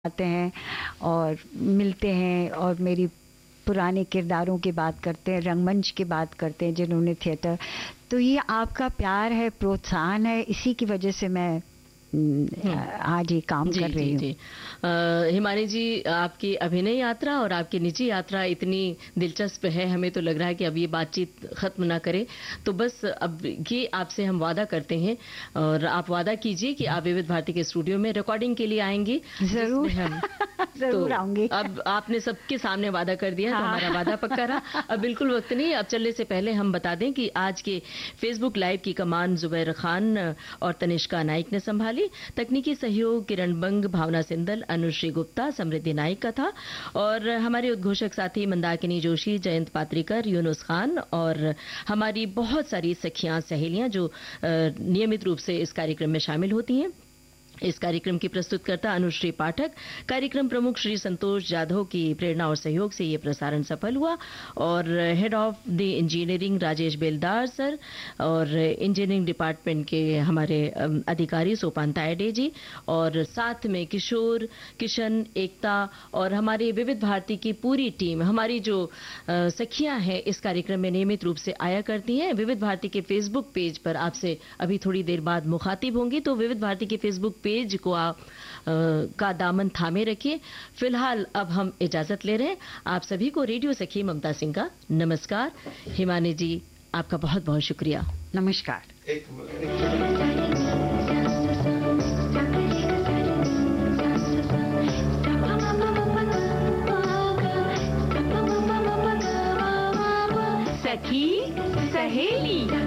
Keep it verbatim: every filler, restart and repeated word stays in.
आते हैं और मिलते हैं और मेरी पुराने किरदारों की बात करते हैं, रंगमंच की बात करते हैं जिन्होंने थिएटर। तो ये आपका प्यार है, प्रोत्साहन है, इसी की वजह से मैं आज ये काम जी, कर रही हूँ। हिमानी जी, आपकी अभिनय यात्रा और आपकी निजी यात्रा इतनी दिलचस्प है, हमें तो लग रहा है कि अब ये बातचीत खत्म ना करे। तो बस अब ये आपसे हम वादा करते हैं और आप वादा कीजिए कि आप विविध भारती के स्टूडियो में रिकॉर्डिंग के लिए आएंगी। जरूर हम जरूर तो आऊंगी। अब आपने सबके सामने वादा कर दिया, हाँ। तो हमारा वादा पक्का रहा। अब बिल्कुल वक्त नहीं, अब चलने से पहले हम बता दें कि आज के फेसबुक लाइव की कमान जुबैर खान और तनिष्का नाइक ने संभाली। तकनीकी सहयोग किरण बंग, भावना सिंदल, अनुश्री गुप्ता, समृद्धि नाइक का था और हमारे उद्घोषक साथी मंदाकिनी जोशी, जयंत पात्रिकर, यूनुस खान और हमारी बहुत सारी सखियां सहेलियां जो नियमित रूप से इस कार्यक्रम में शामिल होती हैं। इस कार्यक्रम की प्रस्तुतकर्ता अनुश्री पाठक, कार्यक्रम प्रमुख श्री संतोष जाधव की प्रेरणा और सहयोग से ये प्रसारण सफल हुआ और head of the engineering Rajesh बेलदार सर और इंजीनियरिंग डिपार्टमेंट के हमारे अधिकारी सोपान तायडे जी और साथ में किशोर, किशन, एकता और हमारी विविध भारती की पूरी टीम, हमारी जो सखियां हैं इस कार्यक्रम में नियमित रूप से आया करती हैं। विविध भारती के फेसबुक पेज पर आपसे अभी थोड़ी देर बाद मुखातिब होंगी, तो विविध भारती के फेसबुक पेज को आप आ, का दामन थामे रखिए। फिलहाल अब हम इजाजत ले रहे हैं। आप सभी को रेडियो सखी ममता सिंह का नमस्कार। हिमानी जी, आपका बहुत बहुत शुक्रिया। नमस्कार। सखी सहेली।